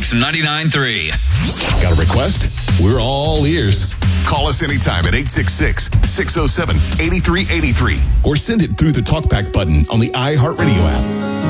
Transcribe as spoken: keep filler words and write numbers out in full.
Mix ninety-nine point three. Got a request? We're all ears. Call us anytime at eight six six, six oh seven, eight three eight three or send it through the TalkBack button on the iHeartRadio app.